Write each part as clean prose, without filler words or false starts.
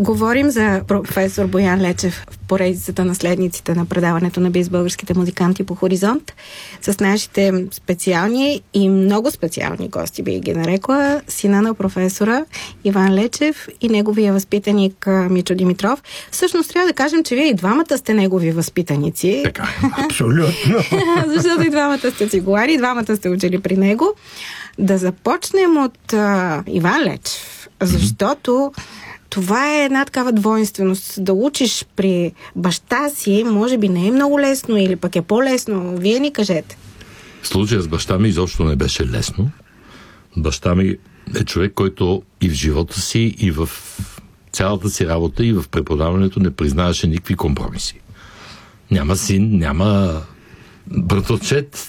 Говорим за професор Боян Лечев в поредицата наследниците на предаването на БИС българските музиканти по Хоризонт с нашите специални и много специални гости, би ги нарекла, сина на професора Иван Лечев и неговия възпитаник Мичо Димитров. Всъщност трябва да кажем, че вие и двамата сте негови възпитаници. Така, абсолютно. Защото и двамата сте цигулари, и двамата сте учили при него. Да започнем от Иван Лечев, защото това е една такава двойственост. Да учиш при баща си, може би не е много лесно или пък е по-лесно. Вие ни кажете. Случая с баща ми изобщо не беше лесно. Баща ми е човек, който и в живота си, и в цялата си работа, и в преподаването не признаваше никакви компромиси. Няма син, няма братовчет.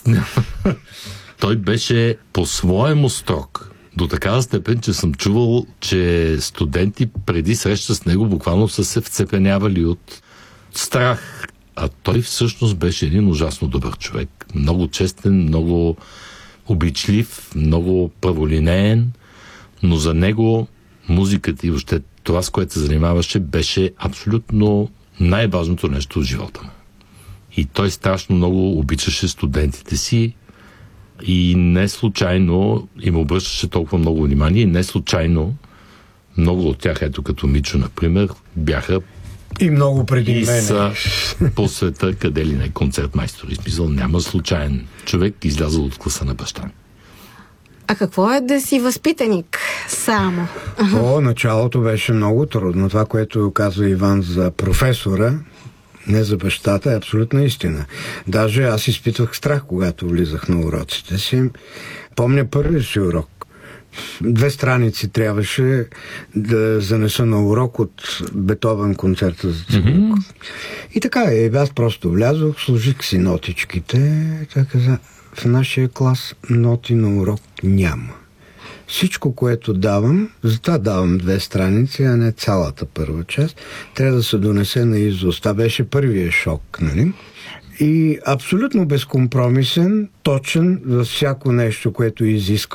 Той беше по-своему строг. До такава степен, че съм чувал, че студенти преди среща с него буквално са се вцепенявали от страх. А той всъщност беше един ужасно добър човек. Много честен, много обичлив, много праволинеен, но за него музиката и въобще това, с което се занимаваше, беше абсолютно най-важното нещо в живота му. И той страшно много обичаше студентите си и не случайно им обръщаше толкова много внимание и не случайно много от тях, ето като Мичо, например, бяха и много преди и мене. Са по света, къде ли не, концертмайстори. Смисъл, няма случайен човек, излязъл от класа на баща. А какво е да си възпитаник само? Началото беше много трудно. Това, което казва Иван за професора, не за бащата, е абсолютна истина. Даже аз изпитвах страх, когато влизах на уроците си. Помня първия си урок. 2 страници трябваше да занеса на урок от Бетовен концерта за цигулка. И така, аз просто влязох, служих си нотичките. Така, в нашия клас ноти на урок няма. Всичко, което давам, затова давам 2 страници, а не цялата първа част, трябва да се донесе на изуст. Това беше първия шок, нали? И абсолютно безкомпромисен, точен за всяко нещо, което изисква